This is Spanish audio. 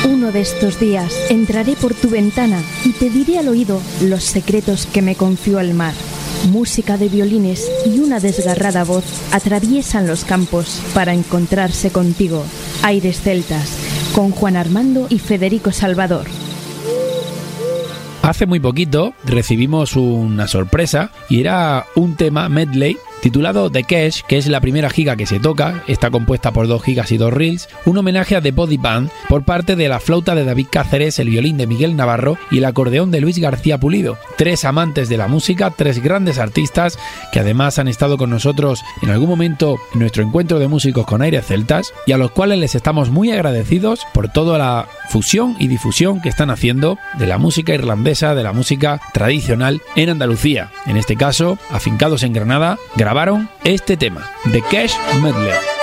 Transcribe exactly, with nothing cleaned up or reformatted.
Uno de estos días entraré por tu ventana y te diré al oído los secretos que me confió el mar. Música de violines y una desgarrada voz atraviesan los campos para encontrarse contigo. Aires celtas, con Juan Armando y Federico Salvador. Hace muy poquito recibimos una sorpresa y era un tema medley titulado The Cash, que es la primera giga que se toca, está compuesta por dos gigas y dos reels, un homenaje a The Body Band por parte de la flauta de David Cáceres, el violín de Miguel Navarro y el acordeón de Luis García Pulido. Tres amantes de la música, tres grandes artistas que además han estado con nosotros en algún momento en nuestro encuentro de músicos con aires celtas y a los cuales les estamos muy agradecidos por toda la fusión y difusión que están haciendo de la música irlandesa, de la música tradicional en Andalucía. En este caso, afincados en Granada, grabaron este tema, The Cash Medley.